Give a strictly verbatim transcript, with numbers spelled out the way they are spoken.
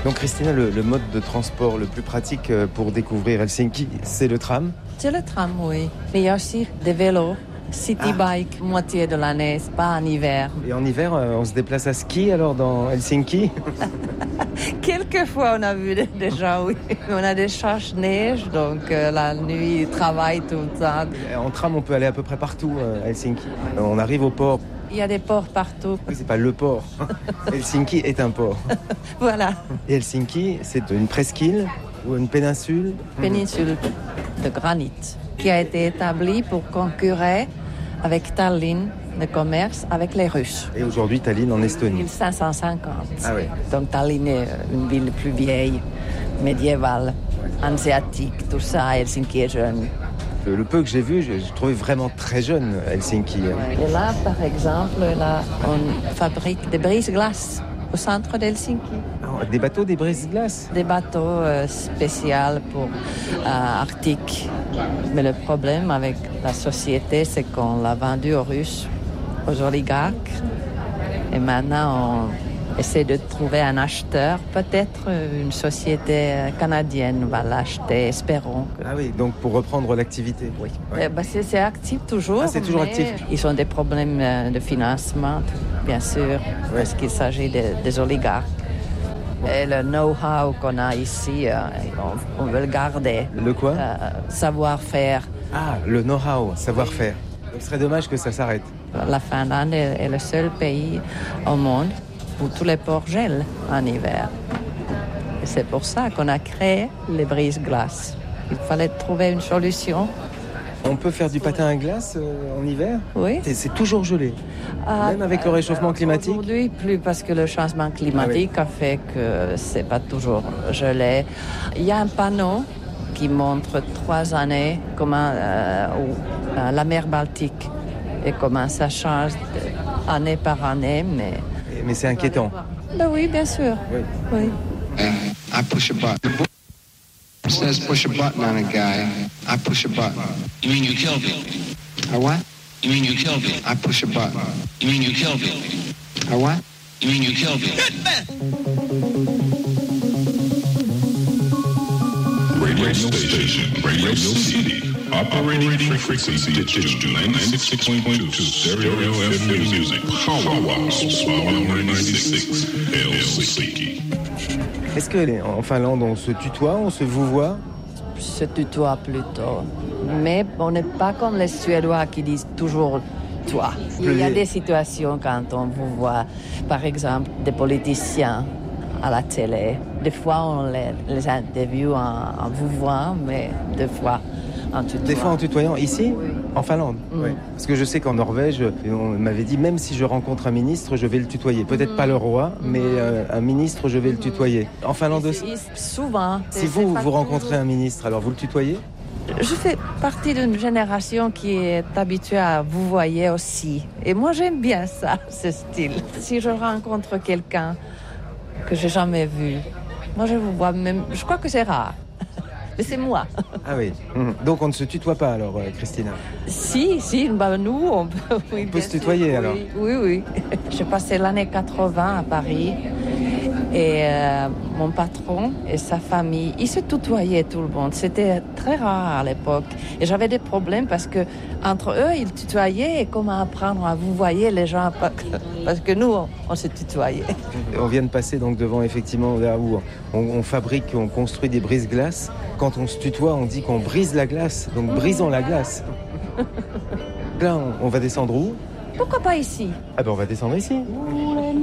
Donc Christina, le, le mode de transport le plus pratique pour découvrir Helsinki, c'est le tram? C'est le tram, oui. Mais il y a aussi des vélos. City ah. bike, moitié de l'année, pas en hiver. Et en hiver, on se déplace à ski alors dans Helsinki? Quelquefois, on a vu des gens, oui. On a des charges-neige, donc euh, la nuit, ils travaillent tout le temps. En tram, on peut aller à peu près partout à Helsinki. On arrive au port. Il y a des ports partout. Oui, c'est pas le port. Helsinki est un port. Voilà. Et Helsinki, c'est une presqu'île ou une péninsule? Péninsule de granit qui a été établie pour concurrer avec Tallinn, le commerce avec les Russes. Et aujourd'hui, Tallinn en Estonie. mille cinq cent cinquante. Ah oui. Donc Tallinn est une ville plus vieille, médiévale, hanséatique, tout ça. Helsinki est jeune. Le peu que j'ai vu, je, je trouvais vraiment très jeune Helsinki. Et là, par exemple, là, on fabrique des brise-glaces au centre d'Helsinki. Ah, des bateaux, des brise-glaces? Des bateaux euh, spéciaux pour euh, Arctique. Mais le problème avec la société, c'est qu'on l'a vendu aux Russes, aux oligarques. Et maintenant, on essaie de trouver un acheteur. Peut-être une société canadienne va l'acheter, espérons. Que... Ah oui, donc pour reprendre l'activité. Oui. Ouais. Eh ben c'est, c'est actif toujours. Ah, c'est toujours actif. Ils ont des problèmes de financement, bien sûr, ouais. Parce qu'il s'agit de, des oligarques. Et le know-how qu'on a ici, euh, on, on veut le garder. Le quoi? euh, Savoir-faire. Ah, le know-how, savoir-faire. Donc ce serait dommage que ça s'arrête. La Finlande est, est le seul pays au monde où tous les ports gèlent en hiver. Et c'est pour ça qu'on a créé les brise-glaces. Il fallait trouver une solution. On peut faire du patin à glace euh, en hiver? Oui. C'est, c'est toujours gelé. Ah, Même avec le réchauffement climatique? Aujourd'hui, plus parce que le changement climatique ah, oui. a fait que c'est pas toujours gelé. Il y a un panneau qui montre trois années comment euh, où, euh, la mer Baltique et comment ça change année par année. Mais, mais c'est inquiétant. Ben oui, bien sûr. Oui. oui. I push a button. It says push a button on a guy. I push a button. You mean you killed me? A what? You mean you killed me? I push a button. You mean you killed me? A what? You mean you killed me? Radio station, Radio City, operating frequency digital ninety-six point two stereo F M music, Powerhouse, Power ninety-six, Helsinki. Est-ce qu'en Finlande, on se tutoie, on se vouvoie? Se tutoie plutôt. Mais on n'est pas comme les Suédois qui disent toujours toi. Il y a des situations quand on vous voit, par exemple, des politiciens à la télé. Des fois, on les, les interviewe en, en vous voyant, mais des fois en tutoyant. Des fois en tutoyant, ici? Oui. En Finlande? Mm. Oui. Parce que je sais qu'en Norvège, on m'avait dit, même si je rencontre un ministre, je vais le tutoyer. Peut-être mm. pas le roi, mais euh, un ministre, je vais le tutoyer. En Finlande aussi? Souvent. Si vous, vous rencontrez un ministre, alors vous le tutoyez? Je fais partie d'une génération qui est habituée à vous voyer aussi. Et moi, j'aime bien ça, ce style. Si je rencontre quelqu'un que j'ai jamais vu, moi, je vous vois même... Je crois que c'est rare. Mais c'est moi. Ah oui. Donc on ne se tutoie pas alors, euh, Christina? Si, si, bah nous, on peut, oui, on peut se tutoyer sûr, alors? Oui, oui, oui. J'ai passé l'année quatre-vingts à Paris et euh, mon patron et sa famille, ils se tutoyaient tout le monde. C'était très rare à l'époque. Et j'avais des problèmes parce que entre eux, ils tutoyaient et comment apprendre à vous voyer les gens parce que nous, on, on se tutoyait. On vient de passer donc devant effectivement là où on, on fabrique, on construit des brise-glaces. Quand on se tutoie, on dit qu'on brise la glace. Donc brisons la glace. Là, on, on va descendre où? Pourquoi pas ici? Ah ben on va descendre ici.